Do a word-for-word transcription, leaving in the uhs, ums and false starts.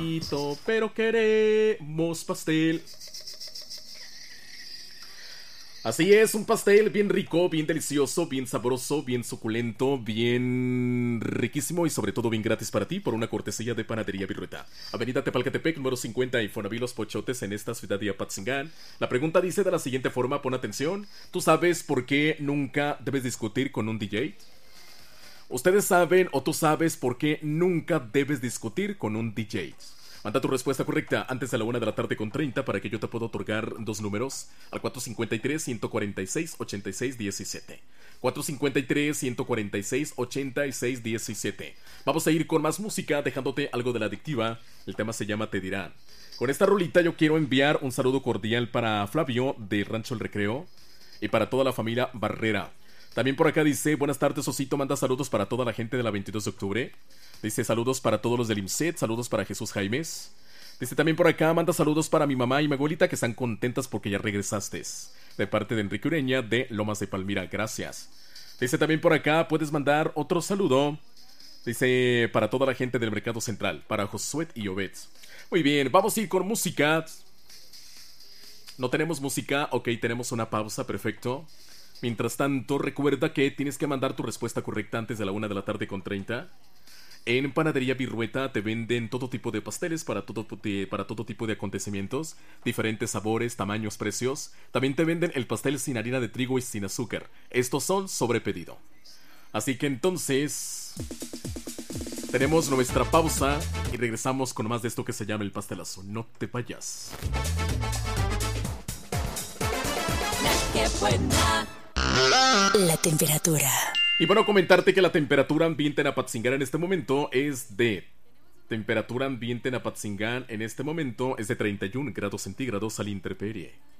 Pero queremos pastel. Así es, un pastel bien rico, bien delicioso, bien sabroso, bien suculento, bien riquísimo y sobre todo bien gratis para ti por una cortesía de Panadería Virrueta. Avenida Tepalcatepec, número cincuenta, Infonavit Los Pochotes, en esta ciudad de Apatzingán. La pregunta dice de la siguiente forma, pon atención. ¿Tú sabes por qué nunca debes discutir con un D J? ¿Ustedes saben o tú sabes por qué nunca debes discutir con un D J? Manda tu respuesta correcta antes de la una de la tarde con treinta para que yo te pueda otorgar dos números al cuatro cinco tres, uno cuatro seis, ocho seis uno siete. cuatro cinco tres, uno cuatro seis, ocho seis uno siete. Vamos a ir con más música dejándote algo de la adictiva. El tema se llama Te Dirán. Con esta rolita yo quiero enviar un saludo cordial para Flavio de Rancho El Recreo y para toda la familia Barrera. También por acá dice, buenas tardes Osito, manda saludos para toda la gente de la veintidós de octubre. Dice saludos para todos los del IMSET, saludos para Jesús Jaimes. Dice también por acá, manda saludos para mi mamá y mi abuelita que están contentas porque ya regresaste. De parte de Enrique Ureña de Lomas de Palmira, gracias. Dice también por acá, puedes mandar otro saludo. Dice para toda la gente del Mercado Central, para Josué y Obed. Muy bien, vamos a ir con música. No tenemos música, ok, tenemos una pausa, perfecto. Mientras tanto, recuerda que tienes que mandar tu respuesta correcta antes de la una de la tarde con treinta. En Panadería Virrueta te venden todo tipo de pasteles para todo, para todo tipo de acontecimientos, diferentes sabores, tamaños, precios. También te venden el pastel sin harina de trigo y sin azúcar. Estos son sobre pedido. Así que entonces tenemos nuestra pausa y regresamos con más de esto que se llama el pastelazo. No te vayas. ¡Qué buena! La temperatura. Y bueno, comentarte que la temperatura ambiente en Apatzingán en este momento es de... Temperatura ambiente en Apatzingán en este momento es de treinta y un grados centígrados a la intemperie.